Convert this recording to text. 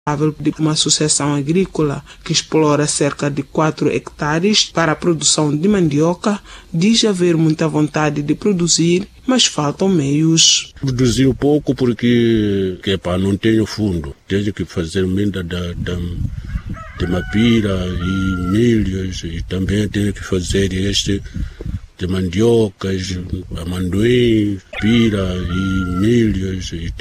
de uma associação agrícola que explora cerca de 4 hectares para a produção de mandioca, diz haver muita vontade de produzir, mas faltam meios. Produzir um pouco porque não tenho fundo. Tenho que fazer emenda de mapira e milhos, e também tenho que fazer de mandiocas, amendoim, pira e milhos.